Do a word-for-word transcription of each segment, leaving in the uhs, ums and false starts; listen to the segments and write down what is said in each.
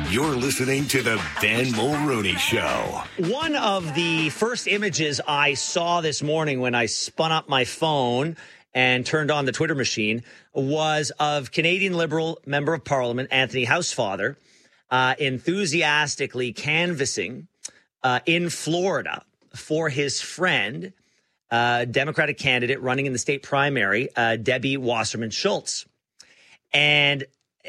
You're listening to the Ben Mulroney Show. One of the first images I saw this morning when I spun up my phone and turned on the Twitter machine was of Canadian Liberal Member of Parliament Anthony Housefather uh, enthusiastically canvassing uh, in Florida for his friend, uh, Democratic candidate running in the state primary, uh, Debbie Wasserman Schultz. And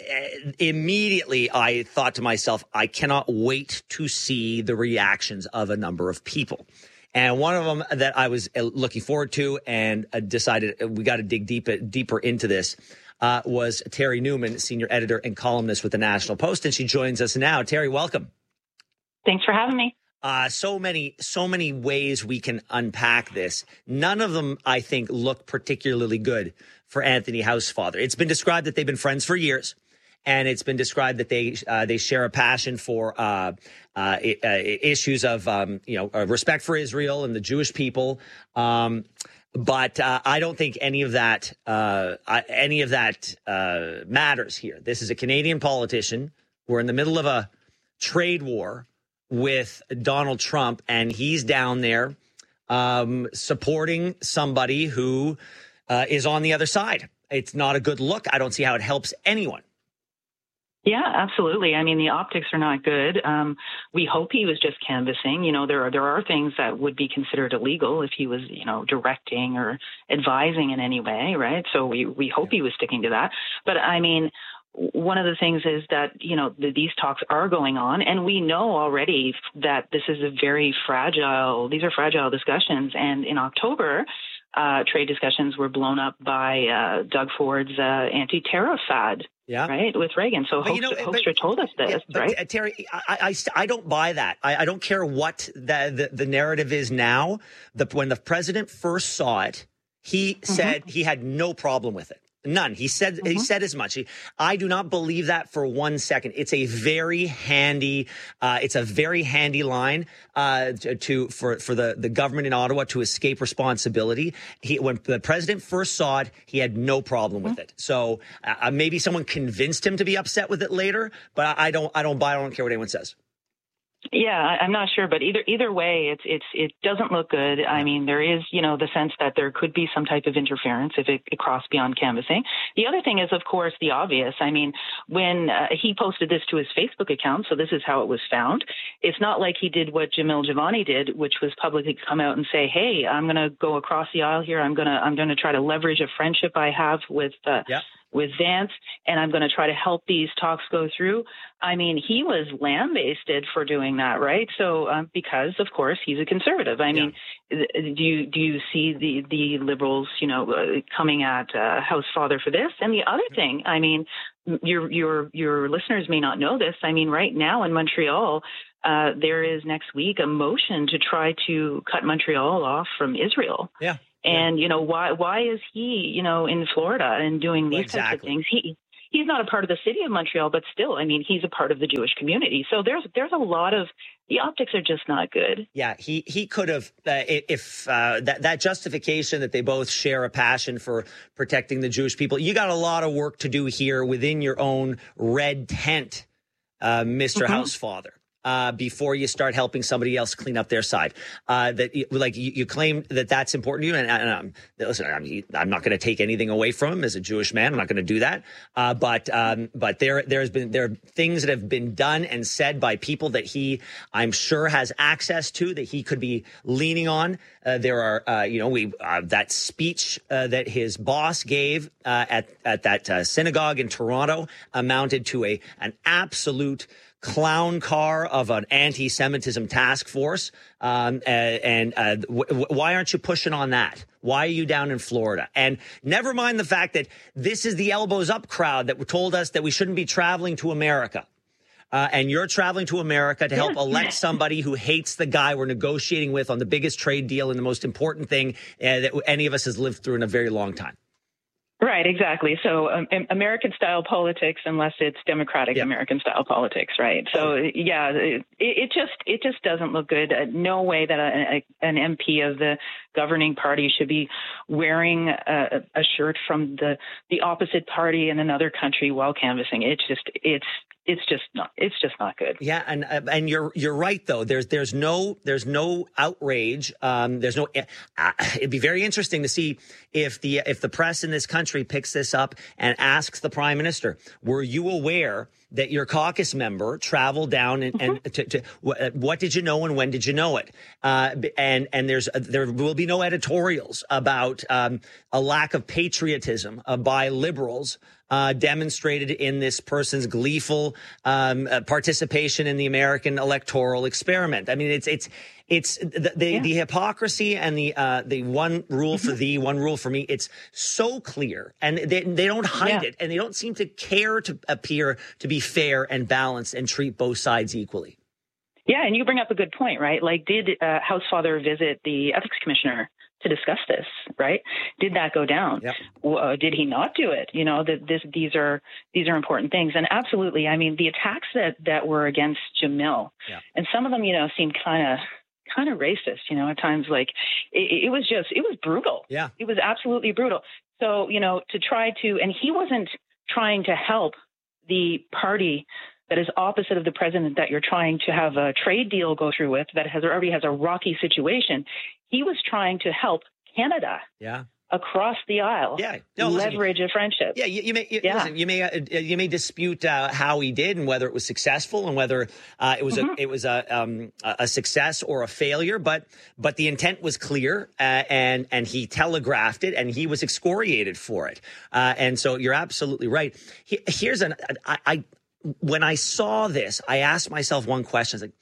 immediately I thought to myself, I cannot wait to see the reactions of a number of people. And one of them that I was looking forward to and decided we got to dig deep, deeper into this uh, was Terry Newman, senior editor and columnist with the National Post. And she joins us now. Terry, welcome. Thanks for having me. Uh, so many, so many ways we can unpack this. None of them, I think, look particularly good for Anthony Housefather. It's been described that they've been friends for years, and it's been described that they uh, they share a passion for uh, uh, uh, issues of um, you know uh, respect for Israel and the Jewish people. Um, but uh, I don't think any of that uh, any of that uh, matters here. This is a Canadian politician. We're in the middle of a trade war with Donald Trump, and he's down there um, supporting somebody who uh, is on the other side. It's not a good look. I don't see how it helps anyone. Yeah, absolutely. I mean, the optics are not good. Um, we hope he was just canvassing. You know, there are there are things that would be considered illegal if he was, you know, directing or advising in any way, right? So we, we hope he was sticking to that. But I mean, one of the things is that, you know, the, these talks are going on, and we know already that this is a very fragile, these are fragile discussions. And in October, uh, trade discussions were blown up by uh, Doug Ford's uh, anti-tariff fad. Yeah. Right. With Reagan. So Hoekstra, you know, Hoekstra told us this, yeah, but, right? Terry, I, I, I don't buy that. I, I don't care what the, the, the narrative is now. The, when the president first saw it, he mm-hmm. said he had no problem with it. None. He said mm-hmm. he said as much. He, I do not believe that for one second. It's a very handy. Uh, it's a very handy line uh, to, to for for the, the government in Ottawa to escape responsibility. He when the president first saw it, he had no problem with mm-hmm. it. So uh, maybe someone convinced him to be upset with it later, but I, I don't. I don't buy. I don't care what anyone says. Yeah, I'm not sure, but either either way, it's it's it doesn't look good. I mean, there is, you know, the sense that there could be some type of interference if it, it crossed beyond canvassing. The other thing is, of course, the obvious. I mean, when uh, he posted this to his Facebook account, so this is how it was found. It's not like he did what Jamil Javani did, which was publicly come out and say, "Hey, I'm going to go across the aisle here. I'm going to I'm going to try to leverage a friendship I have with." Uh, yeah. with Vance, and I'm going to try to help these talks go through. I mean, he was lambasted for doing that, right? So, um, because of course he's a conservative. I mean, yeah. do you do you see the the Liberals, you know, uh, coming at uh, Housefather for this? And the other thing, I mean, your your your listeners may not know this. I mean, right now in Montreal, uh, there is next week a motion to try to cut Montreal off from Israel. Yeah. And, you know, why why is he, you know, in Florida and doing these exactly. types of things? He he's not a part of the city of Montreal, but still, I mean, he's a part of the Jewish community. So there's there's a lot of the optics are just not good. Yeah, he he could have uh, if uh, that that justification that they both share a passion for protecting the Jewish people. You got a lot of work to do here within your own red tent, uh, Mister Mm-hmm. Housefather. Uh, before you start helping somebody else clean up their side, uh, that like you, you claim that that's important to you. And, and um, listen, I'm, I'm not going to take anything away from him as a Jewish man. I'm not going to do that. Uh, but um, but there there has been there are things that have been done and said by people that he, I'm sure, has access to that he could be leaning on. Uh, there are uh, you know we uh, that speech uh, that his boss gave uh, at at that uh, synagogue in Toronto amounted to a an absolute clown car of an anti-Semitism task force. Um, and, and uh, w- w- why aren't you pushing on that? Why are you down in Florida? And never mind the fact that this is the elbows up crowd that told us that we shouldn't be traveling to America. Uh, and you're traveling to America to help elect somebody who hates the guy we're negotiating with on the biggest trade deal and the most important thing uh, that any of us has lived through in a very long time. Right, exactly. So um, American-style politics, unless it's democratic yep. American-style politics, right? So yeah, it, it just it just doesn't look good. Uh, no way that a, a, an M P of the governing party should be wearing a, a shirt from the the opposite party in another country while canvassing. It's just it's it's just not, it's just not good. Yeah. And, uh, and you're, you're right though. There's, there's no, there's no outrage. Um, there's no, uh, it'd be very interesting to see if the, if the press in this country picks this up and asks the prime minister, were you aware that your caucus member traveled down and, and to, to, what did you know and when did you know it? Uh, and, and there's, there will be no editorials about, um, a lack of patriotism uh, by liberals, uh, demonstrated in this person's gleeful, um, uh, participation in the American electoral experiment. I mean, it's, it's, it's the, the, yeah. the hypocrisy and the, uh, the one rule for thee, one rule for me. It's so clear, and they, they don't hide yeah. it, and they don't seem to care to appear to be fair and balanced and treat both sides equally. Yeah. And you bring up a good point, right? Like, did uh, House Father visit the ethics commissioner to discuss this, right? Did that go down? Yep. Uh, did he not do it? You know, that this, these are, these are important things. And absolutely, I mean, the attacks that, that were against Jamil, yeah. and some of them, you know, seemed kind of, kind of racist, you know, at times. Like it, it was just, it was brutal. Yeah. It was absolutely brutal. So, you know, to try to, and he wasn't trying to help the party that is opposite of the president that you're trying to have a trade deal go through with, that has already has a rocky situation. He was trying to help Canada. Yeah. Across the aisle, yeah, no, leverage listen, a friendship. Yeah, you, you may, you, yeah. listen, you may, uh, you may dispute uh, how he did and whether it was successful and whether uh, it was mm-hmm. a, it was a, um, a success or a failure. But, but the intent was clear, uh, and and he telegraphed it, and he was excoriated for it. Uh, and so you're absolutely right. He, here's an, I, I, when I saw this, I asked myself one question: I was like,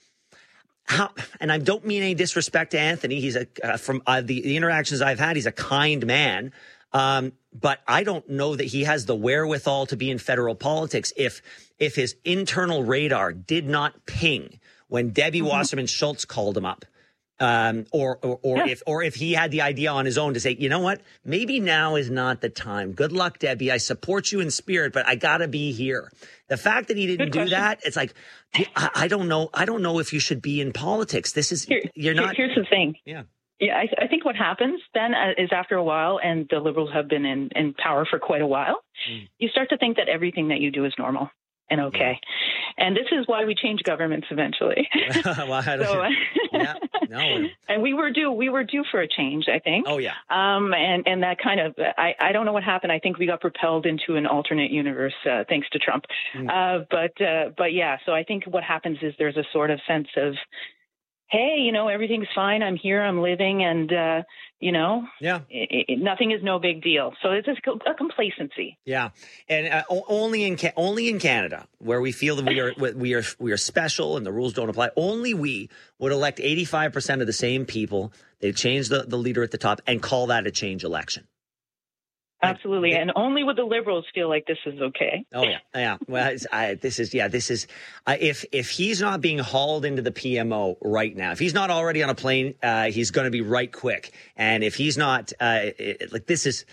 how, and I don't mean any disrespect to Anthony. He's a, uh, from uh, the, the interactions I've had, he's a kind man. Um, but I don't know that he has the wherewithal to be in federal politics if, if his internal radar did not ping when Debbie mm-hmm. Wasserman Schultz called him up. Um, or, or, or yeah. if, or if he had the idea on his own to say, you know what, maybe now is not the time. Good luck, Debbie. I support you in spirit, but I gotta be here. The fact that he didn't do that, it's like, I, I don't know. I don't know if you should be in politics. This is, Here, you're not. Here's the thing. Yeah. Yeah. I, I think what happens then is after a while, and the Liberals have been in, in power for quite a while, mm. you start to think that everything that you do is normal and okay. Yeah. And this is why we change governments eventually. well, I don't, so, yeah, no. And we were due, we were due for a change, I think. Oh yeah. Um, and, and that kind of, I, I don't know what happened. I think we got propelled into an alternate universe, uh, thanks to Trump. Mm. Uh, but, uh, but yeah, so I think what happens is there's a sort of sense of, hey, you know, everything's fine. I'm here. I'm living. And, uh, you know, yeah, it, it, nothing is no big deal. So it's just a complacency. Yeah. And uh, only in Ca- only in Canada, where we feel that we are we are we are special and the rules don't apply. Only we would elect eighty-five percent of the same people. They change the, the leader at the top and call that a change election. Absolutely. And only would the Liberals feel like this is okay. Oh, yeah. Yeah. Well, it's, I, this is, yeah, this is, uh, if, if he's not being hauled into the P M O right now, if he's not already on a plane, uh, he's going to be right quick. And if he's not, uh, it, like, this is,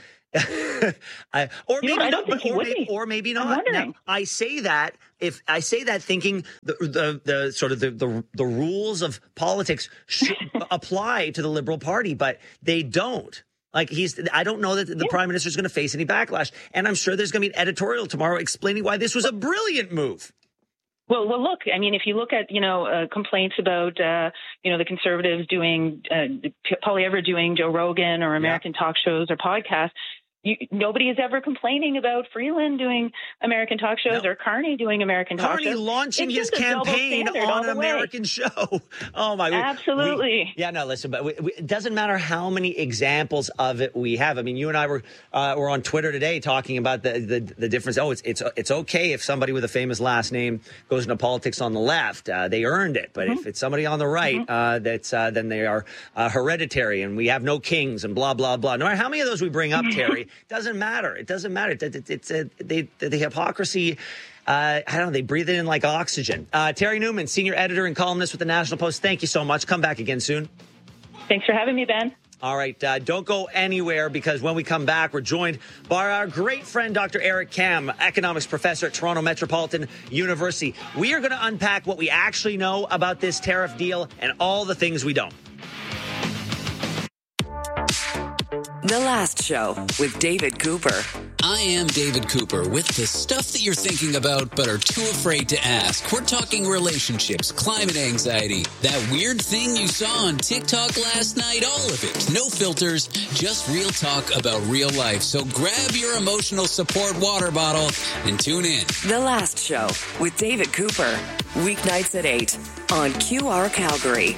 I, or maybe know, not, or maybe, or maybe not. Now, I say that if I say that thinking the, the, the sort of the, the, the rules of politics should apply to the Liberal Party, but they don't. Like he's, I don't know that the yeah. prime minister is going to face any backlash. And I'm sure there's going to be an editorial tomorrow explaining why this was a brilliant move. Well, well, look, I mean, if you look at, you know, uh, complaints about, uh, you know, the conservatives doing, uh, Polly Everett doing Joe Rogan or American yeah. talk shows or podcasts, You, nobody is ever complaining about Freeland doing American talk shows no. or Carney doing American Carney talk shows. Carney launching it's his campaign on an American show. Oh, my God. Absolutely. We, yeah, no, listen, but we, we, it doesn't matter how many examples of it we have. I mean, you and I were uh, were on Twitter today talking about the, the, the difference. Oh, it's, it's, it's okay if somebody with a famous last name goes into politics on the left. Uh, they earned it. But mm-hmm. if it's somebody on the right, mm-hmm. uh, that's uh, then they are uh, hereditary and we have no kings and blah, blah, blah. No matter how many of those we bring up, Terry, doesn't matter. It doesn't matter. It, it, it's a, they, the hypocrisy. Uh, I don't know. They breathe it in like oxygen. Uh, Terry Newman, senior editor and columnist with the National Post. Thank you so much. Come back again soon. Thanks for having me, Ben. All right. Uh, don't go anywhere because when we come back, we're joined by our great friend, Doctor Eric Kam, economics professor at Toronto Metropolitan University. We are going to unpack what we actually know about this tariff deal and all the things we don't. The Last Show with David Cooper I am David Cooper with the stuff that you're thinking about but are too afraid to ask. We're talking relationships, climate anxiety, that weird thing you saw on TikTok last night, all of it. No filters, just real talk about real life. So grab your emotional support water bottle and tune in. The Last Show with David Cooper. Weeknights at eight on Q R Calgary.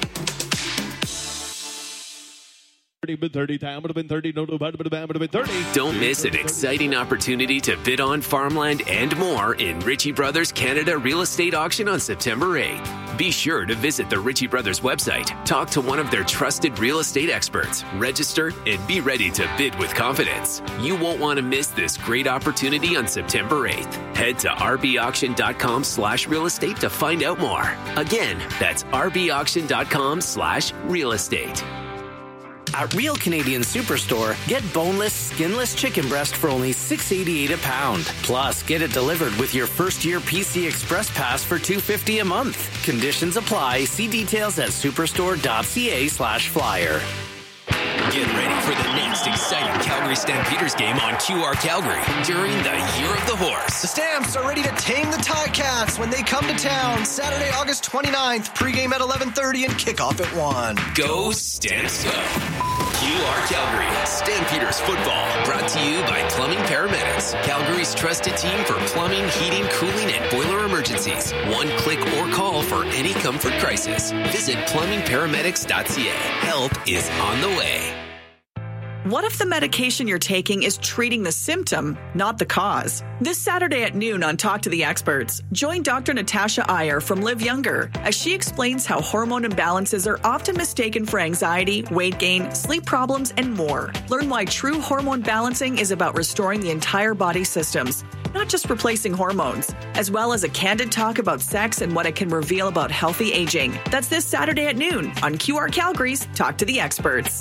thirty time would have been thirty. No, no, would have been thirty. Don't miss an exciting opportunity to bid on farmland and more in Ritchie Brothers Canada Real Estate Auction on September eighth. Be sure to visit the Ritchie Brothers website, talk to one of their trusted real estate experts, register, and be ready to bid with confidence. You won't want to miss this great opportunity on September eighth. Head to rbauction.com slash real estate to find out more. Again, that's rbauction.com slash real estate. At Real Canadian Superstore, get boneless, skinless chicken breast for only six dollars and eighty-eight cents a pound. Plus, get it delivered with your first-year P C Express Pass for two dollars and fifty cents a month. Conditions apply. See details at superstore.ca slash flyer. Get ready for the next exciting Calgary Stampeders game on Q R Calgary during the Year of the Horse. The Stamps are ready to tame the Ticats when they come to town Saturday, August twenty-ninth. Pregame at eleven thirty and kickoff at one. Go Stamps Go! Q R Calgary Stampeders football brought to you by Plumbing Paramedics, Calgary's trusted team for plumbing, heating, cooling, and boiler emergencies. One click or call for any comfort crisis. Visit plumbing paramedics dot c a. Help is on the way. What if the medication you're taking is treating the symptom, not the cause? This Saturday at noon on Talk to the Experts, join Doctor Natasha Iyer from Live Younger as she explains how hormone imbalances are often mistaken for anxiety, weight gain, sleep problems, and more. Learn why true hormone balancing is about restoring the entire body systems, not just replacing hormones, as well as a candid talk about sex and what it can reveal about healthy aging. That's this Saturday at noon on Q R Calgary's Talk to the Experts.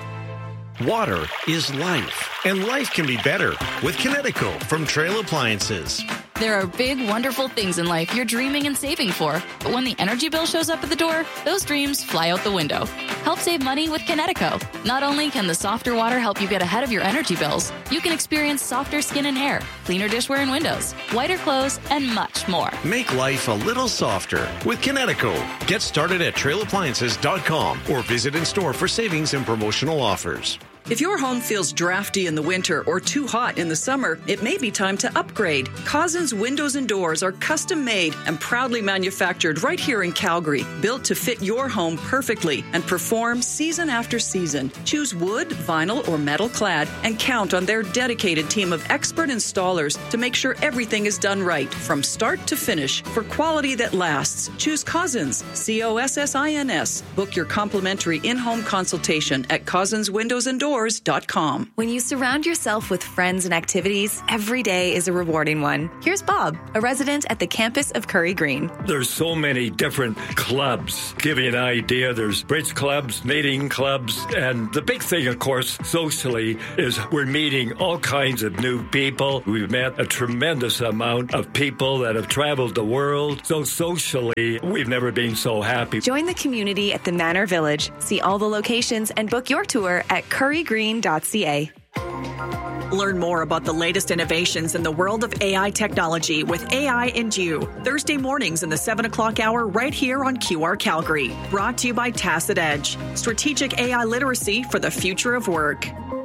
Water is life, and life can be better with Kinetico from Trail Appliances. There are big, wonderful things in life you're dreaming and saving for. But when the energy bill shows up at the door, those dreams fly out the window. Help save money with Kinetico. Not only can the softer water help you get ahead of your energy bills, you can experience softer skin and hair, cleaner dishware and windows, whiter clothes, and much more. Make life a little softer with Kinetico. Get started at trail appliances dot com or visit in store for savings and promotional offers. If your home feels drafty in the winter or too hot in the summer, it may be time to upgrade. Cousins Windows and Doors are custom made and proudly manufactured right here in Calgary, built to fit your home perfectly and perform season after season. Choose wood, vinyl, or metal clad and count on their dedicated team of expert installers to make sure everything is done right from start to finish for quality that lasts. Choose Cousins, C O S S I N S. Book your complimentary in-home consultation at cousins windows and doors dot com. When you surround yourself with friends and activities, every day is a rewarding one. Here's Bob, a resident at the campus of Curry Green. There's so many different clubs. Give you an idea, there's bridge clubs, knitting clubs, and the big thing, of course, socially, is we're meeting all kinds of new people. We've met a tremendous amount of people that have traveled the world. So socially, we've never been so happy. Join the community at the Manor Village. See all the locations and book your tour at curry green dot c a. Learn more about the latest innovations in the world of A I technology with A I and You. Thursday mornings in the seven o'clock hour right here on Q R Calgary. Brought to you by Tacit Edge. Strategic A I literacy for the future of work.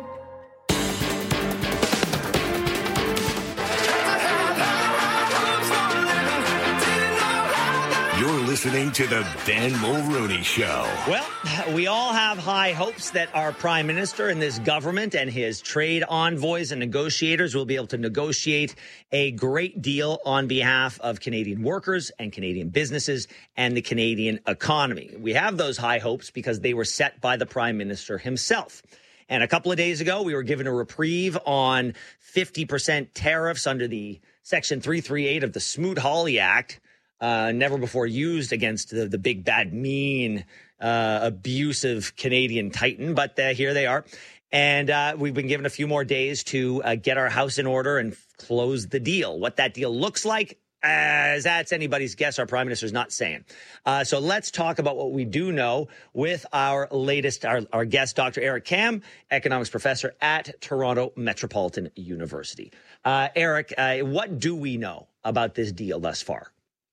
Listening to the Ben Mulroney Show. Well, we all have high hopes that our prime minister and this government and his trade envoys and negotiators will be able to negotiate a great deal on behalf of Canadian workers and Canadian businesses and the Canadian economy. We have those high hopes because they were set by the prime minister himself. And a couple of days ago, we were given a reprieve on fifty percent tariffs under the Section three thirty-eight of the Smoot-Hawley Act. Uh, never before used against the, the big, bad, mean, uh, abusive Canadian titan. But uh, here they are. And uh, we've been given a few more days to uh, get our house in order and close the deal. What that deal looks like, As that's anybody's guess. Our prime minister's not saying. Uh, so let's talk about what we do know with our latest, our, our guest, Doctor Eric Kam, economics professor at Toronto Metropolitan University. Uh, Eric, uh, what do we know about this deal thus far?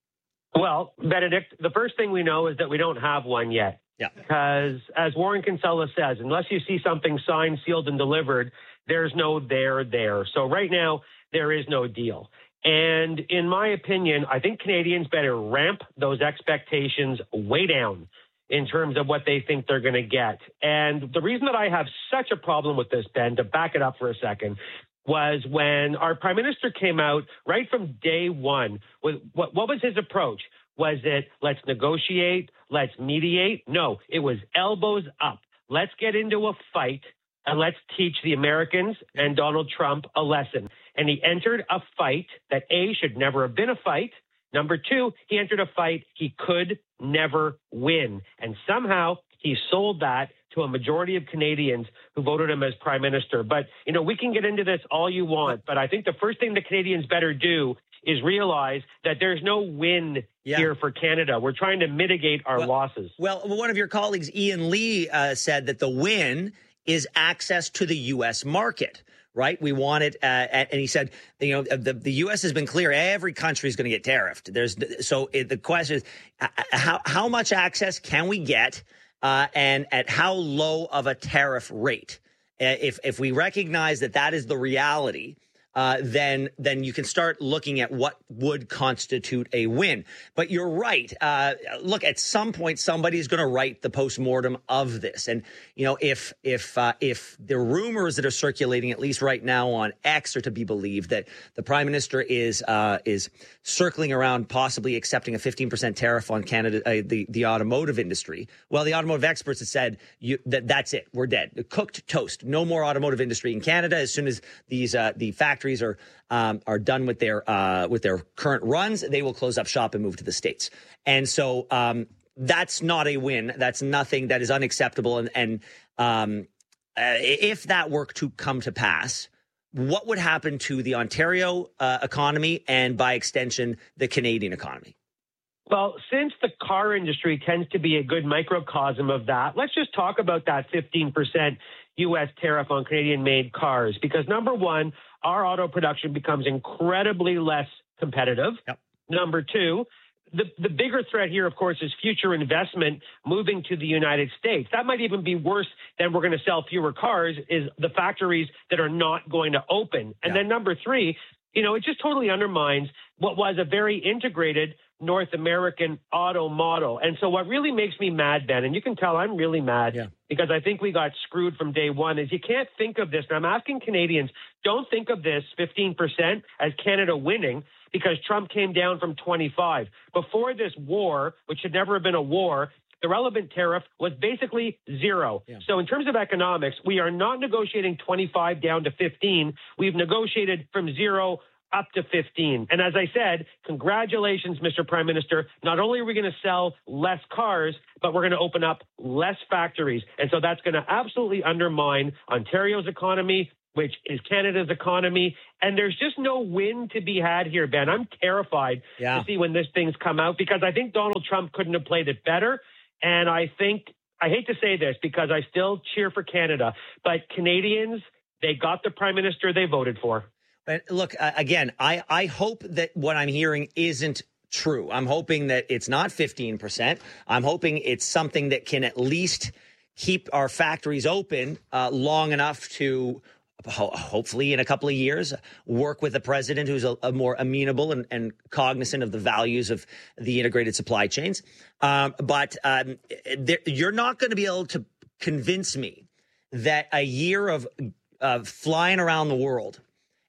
Well, Benedict, the first thing we know is that we don't have one yet. Yeah. Because as Warren Kinsella says, unless you see something signed, sealed, and delivered, there's no there there. So right now, there is no deal. And in my opinion, I think Canadians better ramp those expectations way down in terms of what they think they're going to get. And the reason that I have such a problem with this, Ben, to back it up for a second, was when our prime minister came out right from day one. With what, what was his approach? Was it let's negotiate, let's mediate? No, it was elbows up. Let's get into a fight and let's teach the Americans and Donald Trump a lesson. And he entered a fight that, A, should never have been a fight. Number two, he entered a fight he could never win. And somehow he sold that to a majority of Canadians who voted him as prime minister. But, you know, we can get into this all you want, but I think the first thing the Canadians better do is realize that there's no win yeah. here for Canada. We're trying to mitigate our well, losses. Well, one of your colleagues, Ian Lee, uh, said that the win is access to the U S market. Right. We want it. Uh, and he said, you know, the, the U S has been clear. Every country is going to get tariffed. There's so it, the question is, uh, how, how much access can we get uh, and at how low of a tariff rate? Uh, if if we recognize that that is the reality, uh, then then you can start looking at what would constitute a win. But you're right. Uh, look, at some point, somebody's going to write the postmortem of this. And, you know, if if uh, if the rumors that are circulating, at least right now on X, are to be believed, that the prime minister is uh, is circling around possibly accepting a fifteen percent tariff on Canada, uh, the, the automotive industry. Well, the automotive experts have said you, that that's it. We're dead. Cooked toast. No more automotive industry in Canada. As soon as these uh, the factories are um, are done with their uh, with their current runs, they will close up shop and move to the States. And so um, that's not a win. That's nothing. That is unacceptable. And, and um, uh, if that were to come to pass, what would happen to the Ontario uh, economy and, by extension, the Canadian economy? Well, since the car industry tends to be a good microcosm of that, let's just talk about that fifteen percent U S tariff on Canadian-made cars. Because, number one, our auto production becomes incredibly less competitive. Yep. Number two, the, the bigger threat here, of course, is future investment moving to the United States. That might even be worse than we're going to sell fewer cars, is the factories that are not going to open. And Yeah. then number three, you know, it just totally undermines what was a very integrated North American auto model. And so what really makes me mad, Ben, and you can tell I'm really mad Yeah. because I think we got screwed from day one, is you can't think of this. And I'm asking Canadians, don't think of this fifteen percent as Canada winning because Trump came down from twenty-five. Before this war, which should never have been a war, the relevant tariff was basically zero. Yeah. So in terms of economics, we are not negotiating twenty-five down to fifteen. We've negotiated from zero up to fifteen. And as I said, congratulations, Mister Prime Minister. Not only are we going to sell less cars, but we're going to open up less factories. And so that's going to absolutely undermine Ontario's economy, which is Canada's economy. And there's just no win to be had here, Ben. I'm terrified Yeah. to see when this thing's come out because I think Donald Trump couldn't have played it better. And I think, I hate to say this because I still cheer for Canada, but Canadians, they got the Prime Minister they voted for. But look, uh, again, I, I hope that what I'm hearing isn't true. I'm hoping that it's not fifteen percent. I'm hoping it's something that can at least keep our factories open uh, long enough to ho- hopefully in a couple of years work with a president who's a, a more amenable and, and cognizant of the values of the integrated supply chains. Um, but um, there, you're not going to be able to convince me that a year of uh, flying around the world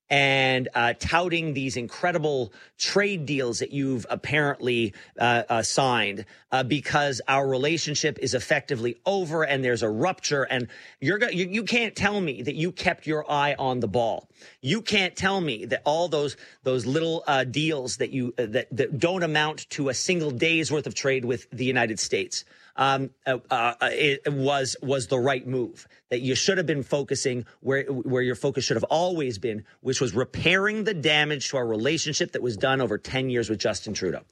and uh, touting these incredible trade deals that you've apparently uh, uh, signed uh, because our relationship is effectively over and there's a rupture. And you're go- you, you can't tell me that you kept your eye on the ball. You can't tell me that all those those little uh, deals that you uh, that, that don't amount to a single day's worth of trade with the United States. um, uh, uh, it was was the right move. That you should have been focusing where where your focus should have always been, which was repairing the damage to our relationship that was done over ten years with Justin Trudeau.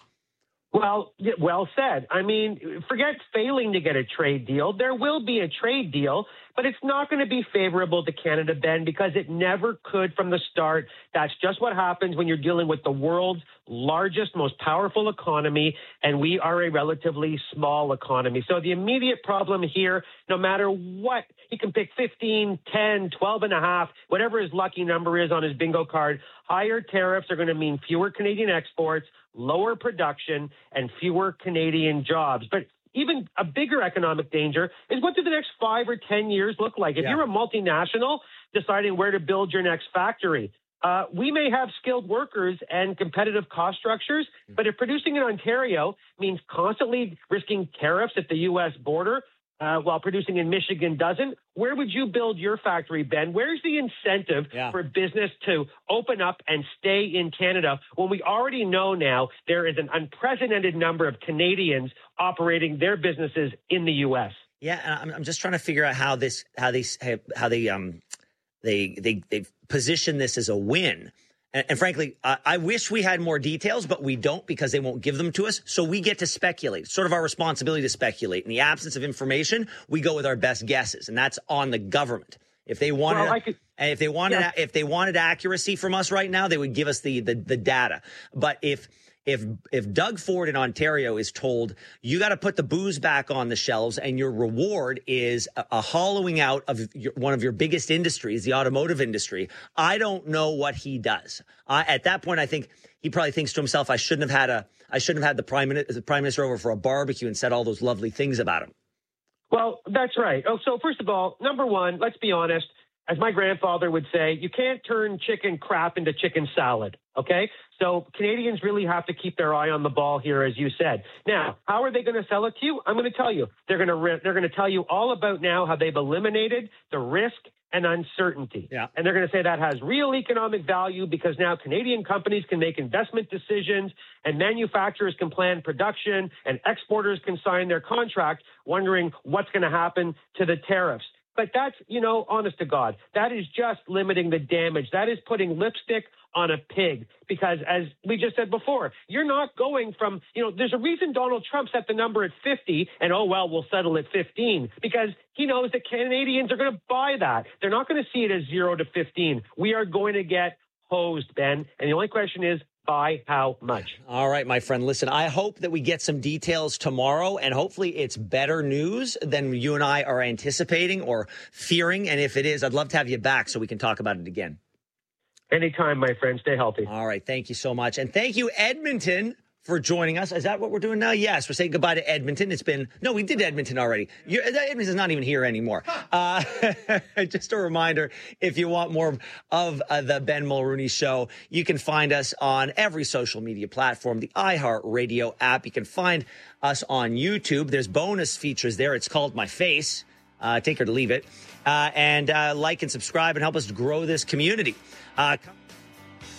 Well, well said. I mean, forget failing to get a trade deal. There will be a trade deal, but it's not going to be favorable to Canada, Ben, because it never could from the start. That's just what happens when you're dealing with the world's largest, most powerful economy, and we are a relatively small economy. So the immediate problem here, no matter what, he can pick fifteen, ten, twelve and a half, whatever his lucky number is on his bingo card. Higher tariffs are going to mean fewer Canadian exports, lower production, and fewer Canadian jobs. But even a bigger economic danger is what do the next five or ten years look like? If yeah. you're a multinational deciding where to build your next factory, uh, we may have skilled workers and competitive cost structures, but if producing in Ontario means constantly risking tariffs at the U S border, Uh, while producing in Michigan doesn't, where would you build your factory, Ben? Where's the incentive yeah. for business to open up and stay in Canada when we already know now there is an unprecedented number of Canadians operating their businesses in the U S? Yeah, I'm, I'm just trying to figure out how this, how they, how they, um, they, they, they position this as a win. And, and frankly, uh, I wish we had more details, but we don't because they won't give them to us. So we get to speculate. It's sort of our responsibility to speculate. In the absence of information, we go with our best guesses, and that's on the government. If they wanted, well, could, if they wanted, yeah. if they wanted accuracy from us right now, they would give us the the, the data. But if If if Doug Ford in Ontario is told you got to put the booze back on the shelves and your reward is a, a hollowing out of your, one of your biggest industries, the automotive industry, I don't know what he does. Uh, at that point, I think he probably thinks to himself, I shouldn't have had a I shouldn't have had the prime minister, the prime minister over for a barbecue and said all those lovely things about him. Well, that's right. Oh, so first of all, number one, let's be honest. As my grandfather would say, you can't turn chicken crap into chicken salad, okay? So Canadians really have to keep their eye on the ball here, as you said. Now, how are they going to sell it to you? I'm going to tell you. They're going to re- they're going to tell you all about now how they've eliminated the risk and uncertainty. Yeah. And they're going to say that has real economic value because now Canadian companies can make investment decisions and manufacturers can plan production and exporters can sign their contract wondering what's going to happen to the tariffs. But that's, you know, honest to God, that is just limiting the damage. That is putting lipstick on a pig because, as we just said before, you're not going from, you know, there's a reason Donald Trump set the number at fifty and, oh, well, we'll settle at fifteen because he knows that Canadians are going to buy that. They're not going to see it as zero to fifteen. We are going to get hosed, Ben. And the only question is, by how much? All right, my friend. Listen, I hope that we get some details tomorrow, and hopefully it's better news than you and I are anticipating or fearing. And if it is, I'd love to have you back so we can talk about it again. Anytime, my friend. Stay healthy. All right. Thank you so much. And thank you, Edmonton, for joining us. Is that what we're doing now? Yes. We're saying goodbye to Edmonton. It's been, no, we did Edmonton already. You're, Edmonton's not even here anymore. Uh, just a reminder, if you want more of uh, the Ben Mulrooney Show, you can find us on every social media platform, the iHeartRadio app. You can find us on YouTube. There's bonus features there. It's called My Face. Uh, take her to leave it. Uh, and uh, like and subscribe and help us grow this community. Uh,